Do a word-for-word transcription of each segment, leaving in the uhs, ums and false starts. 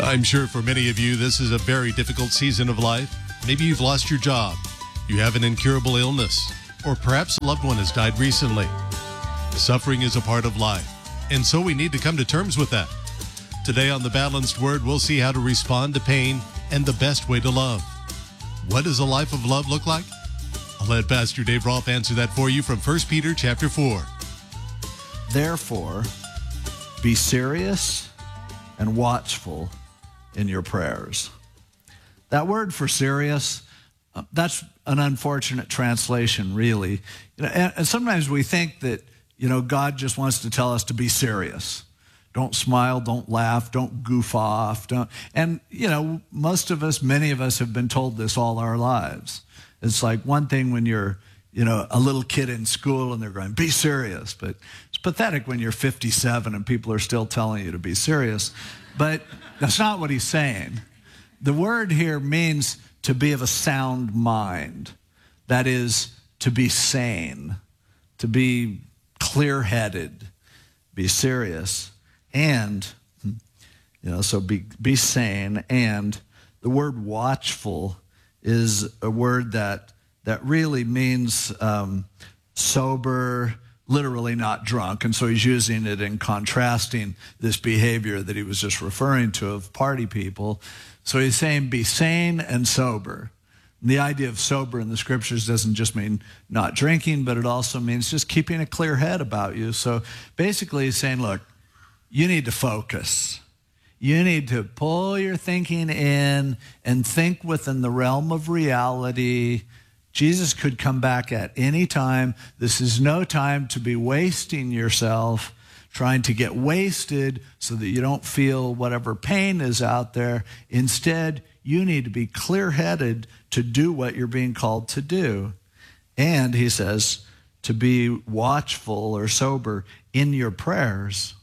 I'm sure for many of you, this is a very difficult season of life. Maybe you've lost your job, you have an incurable illness, or perhaps a loved one has died recently. Suffering is a part of life, and so we need to come to terms with that. Today on The Balanced Word, we'll see how to respond to pain and the best way to love. What does a life of love look like? I'll let Pastor Dave Rolfe answer that for you from First Peter chapter four. Therefore, be serious and watchful in your prayers. That word for serious, uh, that's an unfortunate translation, really. You know, and, and sometimes we think that, you know, God just wants to tell us to be serious. Don't smile, don't laugh, don't goof off. Don't. And, you know, most of us, many of us have been told this all our lives. It's like one thing when you're, you know, a little kid in school and they're going, be serious. But it's pathetic when you're fifty-seven and people are still telling you to be serious. But that's not what he's saying. The word here means to be of a sound mind. That is, to be sane, to be clear-headed, be serious. And, you know, so be, be sane. And the word watchful is a word that, that really means um, sober, literally not drunk. And so he's using it in contrasting this behavior that he was just referring to of party people. So he's saying be sane and sober. And the idea of sober in the scriptures doesn't just mean not drinking, but it also means just keeping a clear head about you. So basically he's saying, look, you need to focus. You need to pull your thinking in and think within the realm of reality. Jesus could come back at any time. This is no time to be wasting yourself, trying to get wasted so that you don't feel whatever pain is out there. Instead, you need to be clear-headed to do what you're being called to do. And he says to be watchful or sober in your prayers.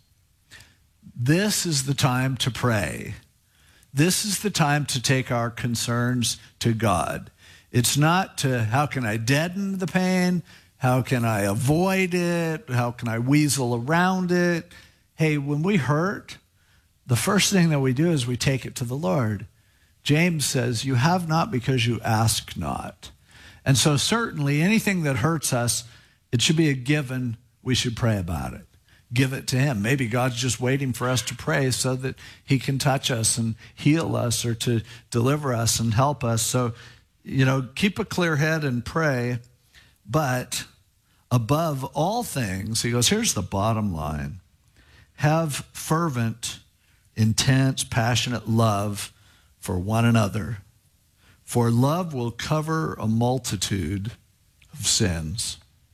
This is the time to pray. This is the time to take our concerns to God. It's not to, how can I deaden the pain? How can I avoid it? How can I weasel around it? Hey, when we hurt, the first thing that we do is we take it to the Lord. James says, you have not because you ask not. And so certainly anything that hurts us, it should be a given. We should pray about it. Give it to him. Maybe God's just waiting for us to pray so that he can touch us and heal us or to deliver us and help us. So, you know, keep a clear head and pray. But above all things, he goes, here's the bottom line. Have fervent, intense, passionate love for one another. For love will cover a multitude of sins.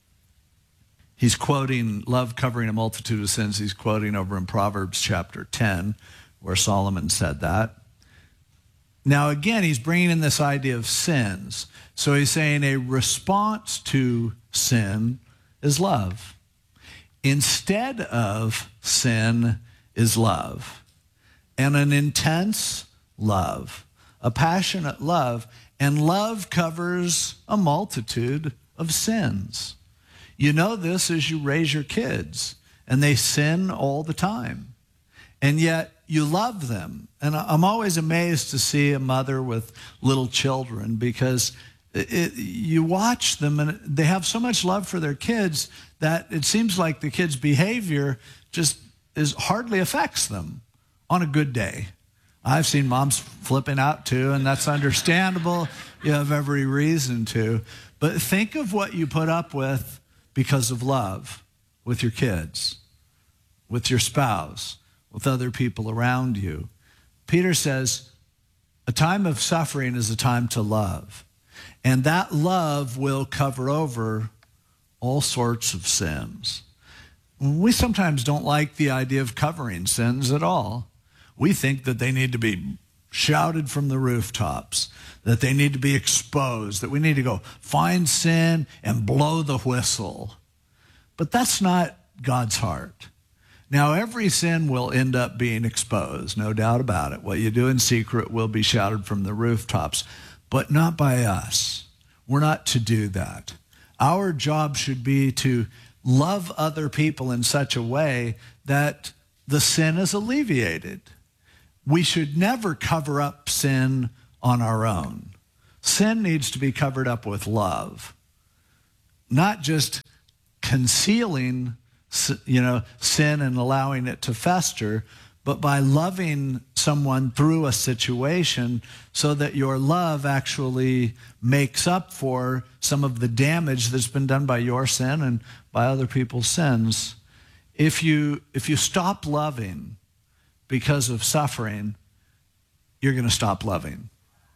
He's quoting love covering a multitude of sins. He's quoting over in Proverbs chapter ten, where Solomon said that. Now, again, he's bringing in this idea of sins. So he's saying a response to sin is love. Instead of sin is love. And an intense love, a passionate love. And love covers a multitude of sins. You know this as you raise your kids, and they sin all the time. And yet you love them. And I'm always amazed to see a mother with little children because it, it, you watch them and they have so much love for their kids that it seems like the kids' behavior just is hardly affects them on a good day. I've seen moms flipping out too, and that's understandable. You have every reason to. But think of what you put up with because of love with your kids, with your spouse, with other people around you. Peter says, a time of suffering is a time to love. And that love will cover over all sorts of sins. We sometimes don't like the idea of covering sins at all. We think that they need to be shouted from the rooftops, that they need to be exposed, that we need to go find sin and blow the whistle. But that's not God's heart. Now, every sin will end up being exposed, no doubt about it. What you do in secret will be shouted from the rooftops, but not by us. We're not to do that. Our job should be to love other people in such a way that the sin is alleviated. we should never cover up sin on our own. Sin needs to be covered up with love, not just concealing, you know, sin and allowing it to fester, but by loving someone through a situation so that your love actually makes up for some of the damage that's been done by your sin and by other people's sins. If you if you stop loving because of suffering, you're going to stop loving.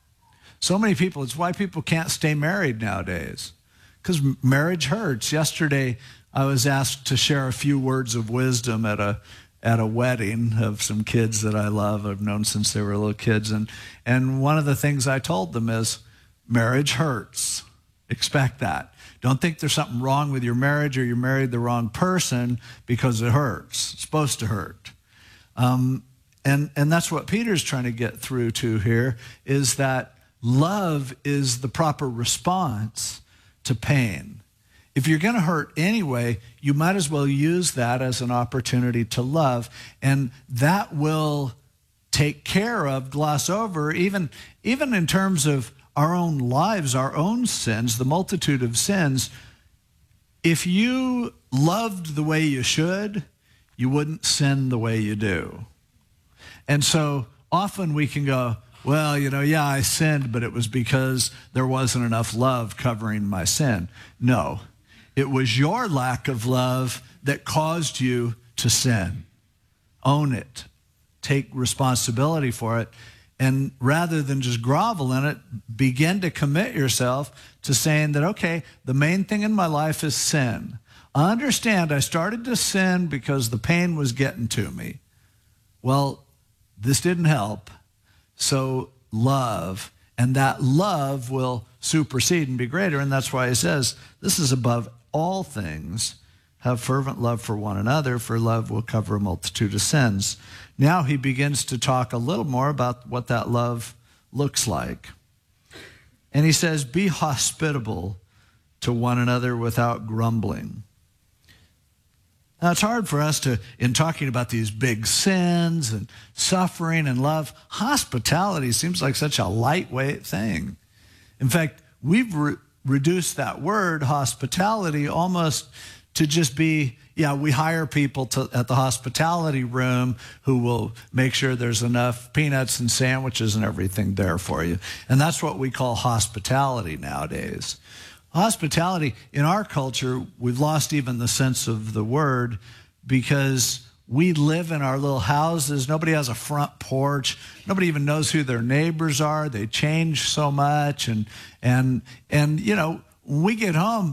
So many people, it's why people can't stay married nowadays, because marriage hurts. Yesterday, I was asked to share a few words of wisdom at a at a wedding of some kids that I love. I've known since they were little kids. And, and one of the things I told them is, marriage hurts. Expect that. Don't think there's something wrong with your marriage or you married the wrong person because it hurts. It's supposed to hurt. Um, and, and that's what Peter's trying to get through to here, is that love is the proper response to pain. If you're going to hurt anyway, you might as well use that as an opportunity to love, and that will take care of, gloss over, even, even in terms of our own lives, our own sins, the multitude of sins. If you loved the way you should, you wouldn't sin the way you do. And so often we can go, well, you know, yeah, I sinned, but it was because there wasn't enough love covering my sin. No. It was your lack of love that caused you to sin. Own it. Take responsibility for it. And rather than just grovel in it, begin to commit yourself to saying that, okay, the main thing in my life is sin. I understand I started to sin because the pain was getting to me. Well, this didn't help. So love, and that love will supersede and be greater. And that's why he says, this is above all things, have fervent love for one another, for love will cover a multitude of sins. Now he begins to talk a little more about what that love looks like. And he says, be hospitable to one another without grumbling. Now it's hard for us to, in talking about these big sins and suffering and love, hospitality seems like such a lightweight thing. In fact, we've re- reduced that word, hospitality, almost to just be, yeah, we hire people to, at the hospitality room who will make sure there's enough peanuts and sandwiches and everything there for you. And that's what we call hospitality nowadays. Hospitality, in our culture, we've lost even the sense of the word because we live in our little houses. Nobody has a front porch. Nobody even knows who their neighbors are. They change so much. And, and, and you know, when we get home,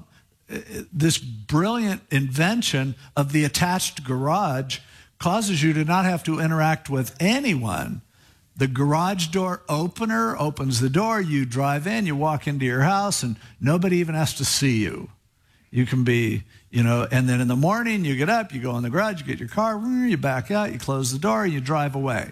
this brilliant invention of the attached garage causes you to not have to interact with anyone. The garage door opener opens the door, you drive in, you walk into your house, and nobody even has to see you. You can be, you know, and then in the morning, you get up, you go in the garage, you get your car, you back out, you close the door, you drive away.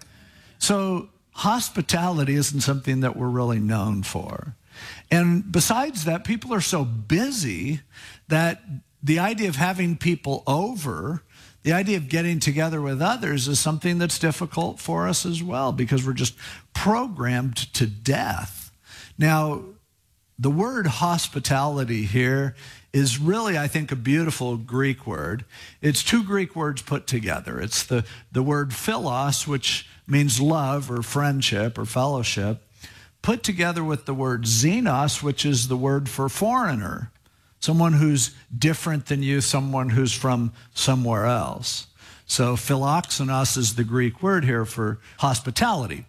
So hospitality isn't something that we're really known for. And besides that, people are so busy that the idea of having people over, the idea of getting together with others is something that's difficult for us as well because we're just programmed to death. Now, the word hospitality here is really, I think, a beautiful Greek word. It's two Greek words put together. It's the, the word philos, which means love or friendship or fellowship, put together with the word xenos, which is the word for foreigner, someone who's different than you, someone who's from somewhere else. So philoxenos is the Greek word here for hospitality.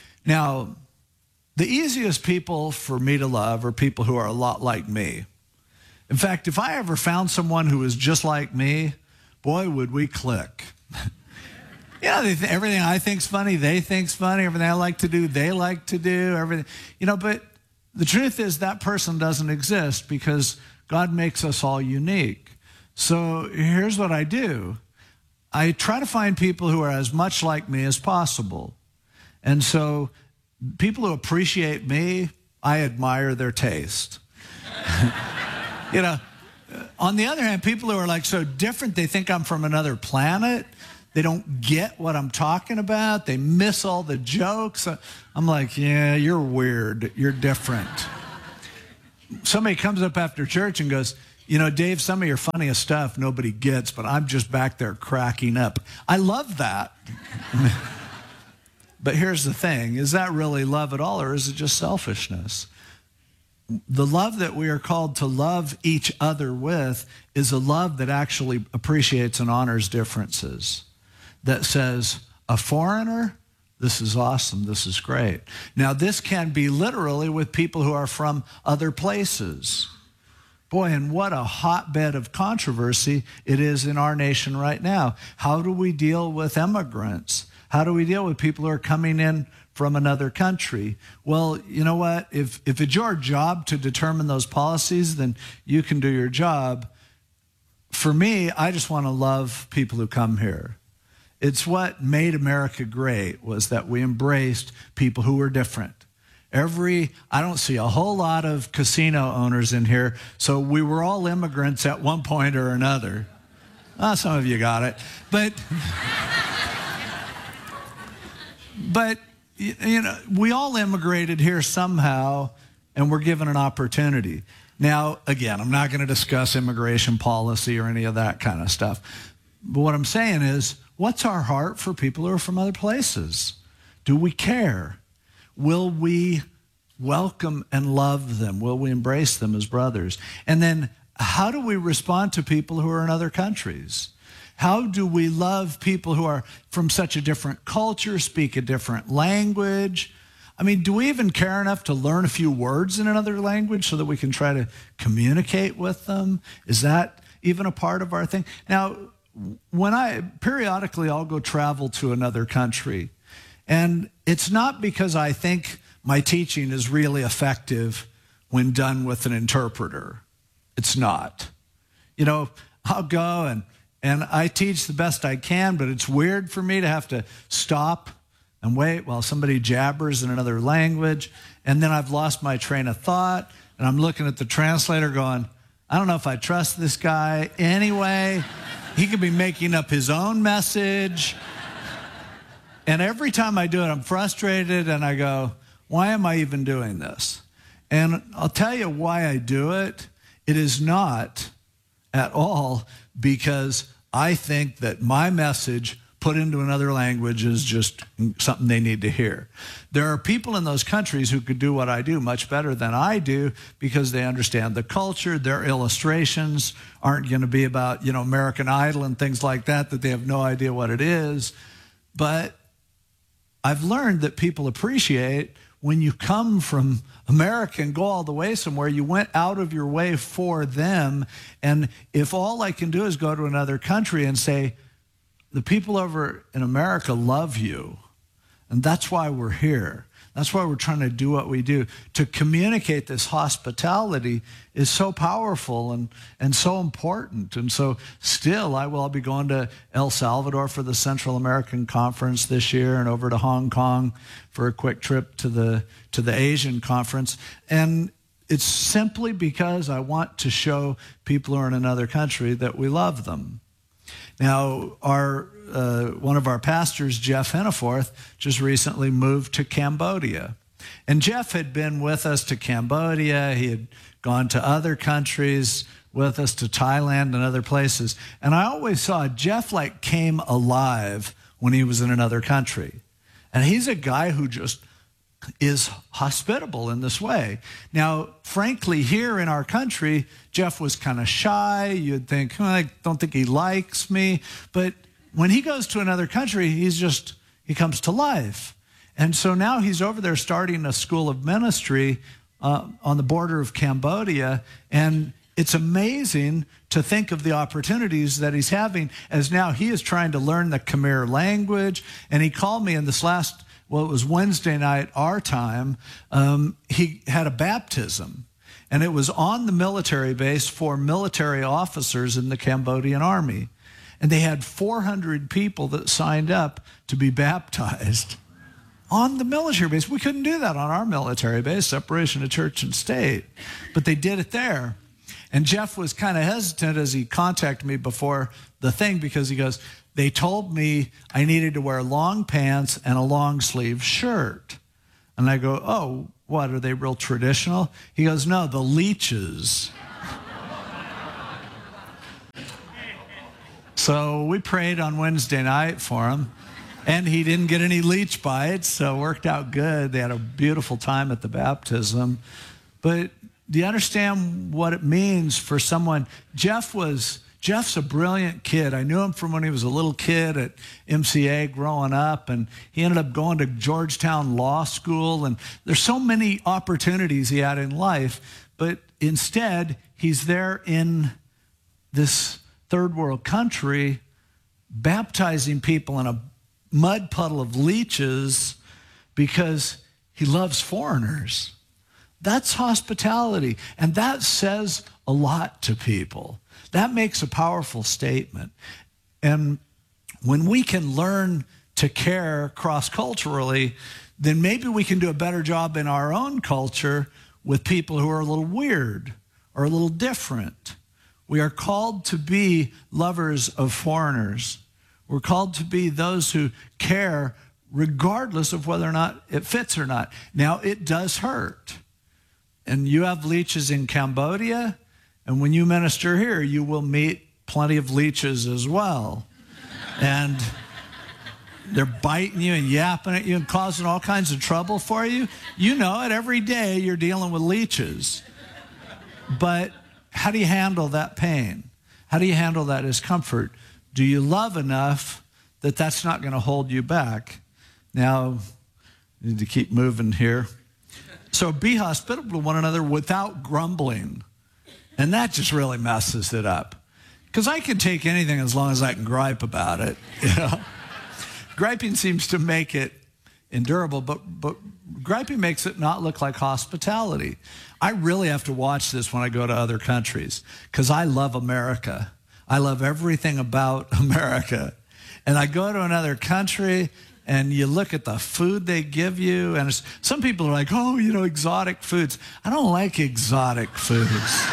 Now, the easiest people for me to love are people who are a lot like me. In fact, if I ever found someone who was just like me, boy, would we click. Yeah, they th- everything I think's funny, they think's funny. Everything I like to do, they like to do. Everything, you know. But the truth is, that person doesn't exist because God makes us all unique. So here's what I do: I try to find people who are as much like me as possible, and so people who appreciate me, I admire their taste. You know. On the other hand, people who are like so different, they think I'm from another planet. They don't get what I'm talking about. They miss all the jokes. I'm like, yeah, you're weird. You're different. Somebody comes up after church and goes, you know, Dave, some of your funniest stuff nobody gets, but I'm just back there cracking up. I love that. But here's the thing. Is that really love at all, or is it just selfishness? The love that we are called to love each other with is a love that actually appreciates and honors differences. That says, a foreigner, this is awesome, this is great. Now, this can be literally with people who are from other places. Boy, and what a hotbed of controversy it is in our nation right now. How do we deal with immigrants? How do we deal with people who are coming in from another country? Well, you know what? If, if it's your job to determine those policies, then you can do your job. For me, I just want to love people who come here. It's what made America great, was that we embraced people who were different. Every, I don't see a whole lot of casino owners in here, so we were all immigrants at one point or another. Oh, some of you got it. But, but you know, we all immigrated here somehow, and we're given an opportunity. Now, again, I'm not going to discuss immigration policy or any of that kind of stuff. But what I'm saying is, what's our heart for people who are from other places? Do we care? Will we welcome and love them? Will we embrace them as brothers? And then how do we respond to people who are in other countries? How do we love people who are from such a different culture, speak a different language? I mean, do we even care enough to learn a few words in another language so that we can try to communicate with them? Is that even a part of our thing? Now, when I, periodically I'll go travel to another country, and it's not because I think my teaching is really effective when done with an interpreter. It's not. You know, I'll go and, and I teach the best I can, but it's weird for me to have to stop and wait while somebody jabbers in another language, and then I've lost my train of thought, and I'm looking at the translator going, I don't know if I trust this guy anyway. He could be making up his own message. And every time I do it, I'm frustrated, and I go, why am I even doing this? And I'll tell you why I do it. It is not at all because I think that my message put into another language is just something they need to hear. There are people in those countries who could do what I do much better than I do because they understand the culture. Their illustrations aren't going to be about, you know, American Idol and things like that, that they have no idea what it is. But I've learned that people appreciate when you come from America and go all the way somewhere, you went out of your way for them. And if all I can do is go to another country and say, the people over in America love you, and that's why we're here. That's why we're trying to do what we do. To communicate this hospitality is so powerful and, and so important. And so still, I will I'll be going to El Salvador for the Central American Conference this year and over to Hong Kong for a quick trip to the, to the Asian Conference. And it's simply because I want to show people who are in another country that we love them. Now, our uh, one of our pastors, Jeff Henneforth, just recently moved to Cambodia. And Jeff had been with us to Cambodia. He had gone to other countries with us, to Thailand and other places. And I always saw Jeff like came alive when he was in another country. And he's a guy who just is hospitable in this way. Now, frankly, here in our country, Jeff was kind of shy. You'd think, oh, I don't think he likes me. But when he goes to another country, he's just, he comes to life. And so now he's over there starting a school of ministry uh, on the border of Cambodia. And it's amazing to think of the opportunities that he's having as now he is trying to learn the Khmer language. And he called me in this last Well, it was Wednesday night, our time. Um, he had a baptism, and it was on the military base for military officers in the Cambodian army. And they had four hundred people that signed up to be baptized on the military base. We couldn't do that on our military base, separation of church and state, but they did it there. And Jeff was kind of hesitant as he contacted me before the thing because he goes, they told me I needed to wear long pants and a long sleeve shirt. And I go, oh, what, are they real traditional? He goes, no, the leeches. So we prayed on Wednesday night for him, and he didn't get any leech bites, so it worked out good. They had a beautiful time at the baptism. But do you understand what it means for someone? Jeff was, Jeff's a brilliant kid. I knew him from when he was a little kid at M C A growing up, and he ended up going to Georgetown Law School, and there's so many opportunities he had in life, but instead, he's there in this third world country, baptizing people in a mud puddle of leeches because he loves foreigners. That's hospitality, and that says a lot to people. That makes a powerful statement. And when we can learn to care cross-culturally, then maybe we can do a better job in our own culture with people who are a little weird or a little different. We are called to be lovers of foreigners. We're called to be those who care regardless of whether or not it fits or not. Now, it does hurt. And you have leeches in Cambodia, and when you minister here, you will meet plenty of leeches as well. And they're biting you and yapping at you and causing all kinds of trouble for you. You know it. Every day you're dealing with leeches. But how do you handle that pain? How do you handle that discomfort? Do you love enough that that's not going to hold you back? Now, I need to keep moving here. So be hospitable to one another without grumbling. And that just really messes it up. Because I can take anything as long as I can gripe about it. You know? Griping seems to make it endurable, but, but griping makes it not look like hospitality. I really have to watch this when I go to other countries because I love America. I love everything about America. And I go to another country and you look at the food they give you, and it's, some people are like, oh, you know, exotic foods. I don't like exotic foods.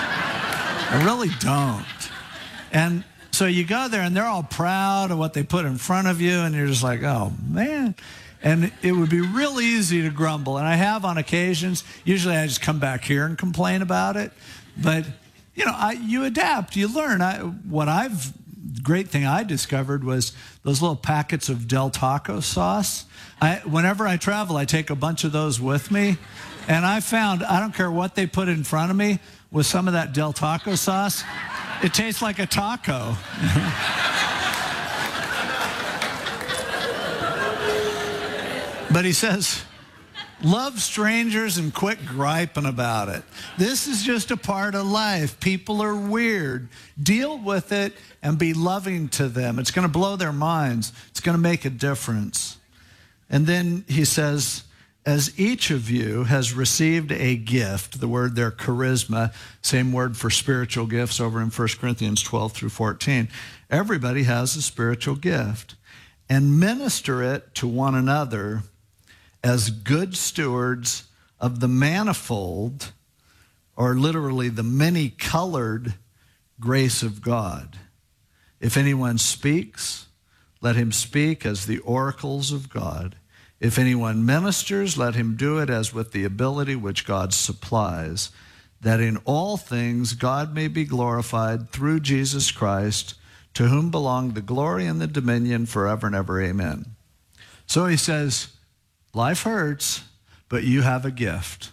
I really don't. And so you go there and they're all proud of what they put in front of you, and you're just like, oh, man. And it would be real easy to grumble. And I have on occasions. Usually I just come back here and complain about it. But, you know, I, you adapt, you learn. I, what I've, great thing I discovered was those little packets of Del Taco sauce. I, whenever I travel, I take a bunch of those with me. And I found, I don't care what they put in front of me, with some of that Del Taco sauce, it tastes like a taco. But he says, love strangers and quit griping about it. This is just a part of life. People are weird. Deal with it and be loving to them. It's going to blow their minds. It's going to make a difference. And then he says, as each of you has received a gift, the word there, charisma, same word for spiritual gifts over in First Corinthians twelve through fourteen. Everybody has a spiritual gift. And minister it to one another as good stewards of the manifold, or literally the many-colored grace of God. If anyone speaks, let him speak as the oracles of God. If anyone ministers, let him do it as with the ability which God supplies, that in all things God may be glorified through Jesus Christ, to whom belong the glory and the dominion forever and ever. Amen. So he says, life hurts, but you have a gift.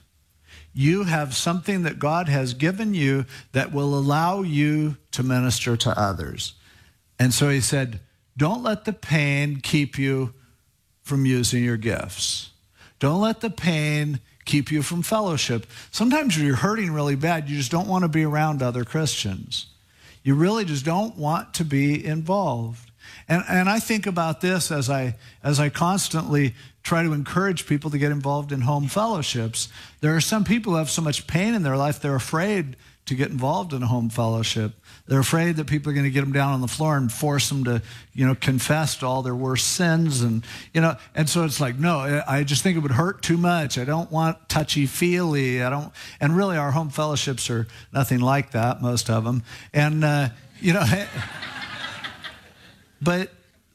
You have something that God has given you that will allow you to minister to others. And so he said, don't let the pain keep you from using your gifts. Don't let the pain keep you from fellowship. Sometimes when you're hurting really bad, you just don't want to be around other Christians. You really just don't want to be involved. And, and I think about this as I, as I constantly try to encourage people to get involved in home fellowships. There are some people who have so much pain in their life, they're afraid to get involved in a home fellowship. They're afraid that people are going to get them down on the floor and force them to, you know, confess to all their worst sins. And, you know, and so it's like, no, I just think it would hurt too much. I don't want touchy-feely. I don't, and really our home fellowships are nothing like that, most of them. And, uh, you know, but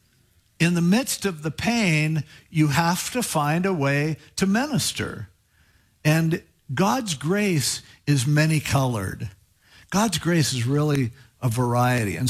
in the midst of the pain, you have to find a way to minister. And God's grace is many colored. God's grace is really a variety. And